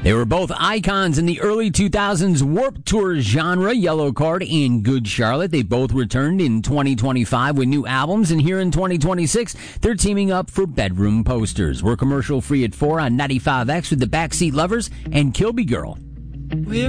They were both icons in the early 2000s Warped Tour genre, Yellowcard and Good Charlotte. They both returned in 2025 with new albums, and here in 2026, they're teaming up for Bedroom Posters. We're commercial free at 4 on 95X with the Backseat Lovers and Kilby Girl.